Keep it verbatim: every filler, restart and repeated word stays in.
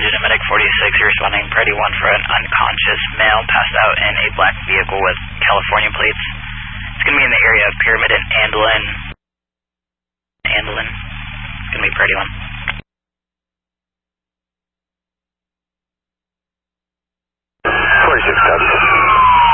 Unit Medic forty-six, you're responding priority one for an unconscious male passed out in a black vehicle with California plates. It's going to be in the area of Pyramid and Andelin. Andelin. It's going to be priority one.